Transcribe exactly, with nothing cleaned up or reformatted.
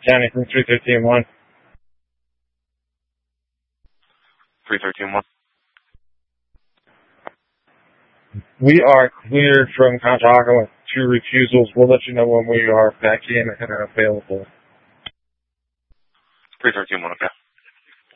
County from three thirteen one. three thirteen one. We are cleared from Conshohocken with two refusals. We'll let you know when we are back in and are available. three thirteen one, okay.